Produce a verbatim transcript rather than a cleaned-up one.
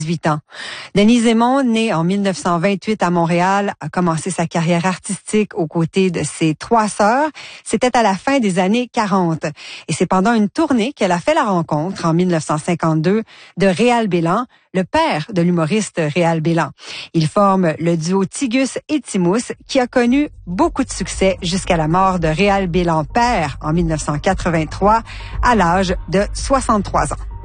dix-huit ans. Denise Aymon, née en mille neuf cent vingt-huit à Montréal, a commencé sa carrière artistique aux côtés de ses trois sœurs. C'était à la fin des années quarante. Et c'est pendant une tournée qu'elle a fait la rencontre, en mille neuf cent cinquante-deux, de Réal Bélan, le père de l'humoriste Réal Bélan. Ils forment le duo Tigus et Timous, qui a connu beaucoup de succès jusqu'à la mort de Réal Bélan père en mille neuf cent quatre-vingt-trois, à l'âge de soixante-trois ans.